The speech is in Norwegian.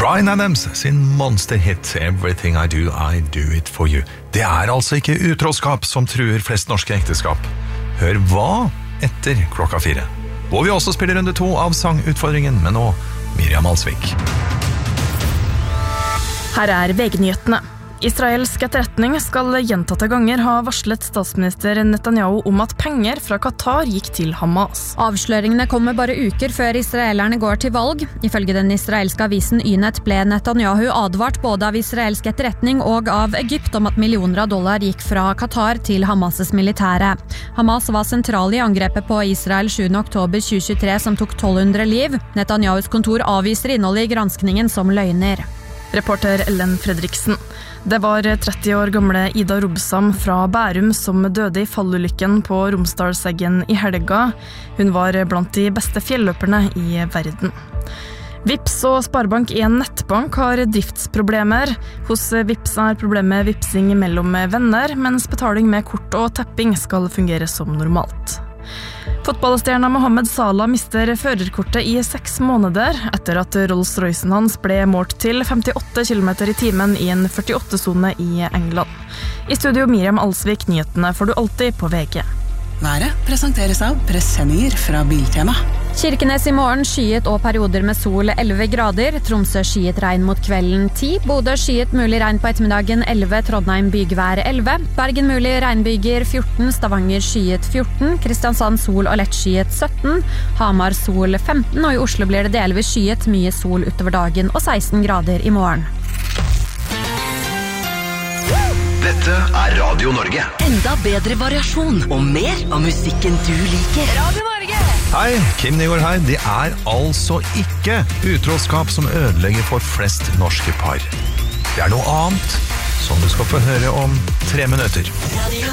Bryan Adams sin monsterhit Everything I Do It For You. Det altså ikke utroskap som truer flest norske ekteskap. Hør hva etter 4:00. Hvor vi også spiller runde 2 av sangutfordringen, men nå Miriam Alsvik. Her VG-nyhetene. Israelsk etterretning skal gjentatte ganger ha varslet statsminister Netanyahu om at penger fra Qatar gikk til Hamas. Avsløringene kommer bare uker før israelerne går til valg. Ifølge den israelske avisen Ynet ble Netanyahu advart både av israelsk etterretning og av Egypt om at millioner av dollar gikk fra Qatar til Hamas' militære. Hamas var sentral i angrepet på Israel 7. oktober 2023 som tok 1200 liv. Netanyahus kontor avviser innholdet i granskningen som løgner. Reporter Ellen Fredriksen. Det var 30 år gamle Ida Robsam fra Bærum som døde i fallulykken på Romsdalseggen i helga. Hun var blant de beste fjelløperne i verden. Vips og Sparebank 1 nettbank har driftsproblemer. Hos Vips problemet vipsing mellom venner, mens betaling med kort og tapping skal fungere som normalt. Fotballstjerna Mohamed Salah mister førerkortet i 6 måneder etter at Rolls-Roycen hans ble målt til 58 km i timen i en 48-zone i England. I studio Miriam Alsvik, nyhetene får du alltid på VG. Været presenteres av presenninger fra Biltema. Kirkenes i morgen skyet og perioder med sol 11 grader. Tromsø skyet regn mot kvelden 10. Bodø skyet mulig regn på ettermiddagen 11. Trondheim bygvær 11. Bergen mulig regnbyger 14. Stavanger skyet 14. Kristiansand sol og lett skyet 17. Hamar sol 15. Og i Oslo blir det delvis skyet, mye sol utover dagen og 16 grader i morgen. Dette Radio Norge. Enda bedre variasjon og mer av musikken du liker. Radio Norge! Hei, Kim Nygaard her. Det altså ikke utroskap som ødelegger for flest norske par. Det noe annet som du skal få høre om 3 minutter. Radio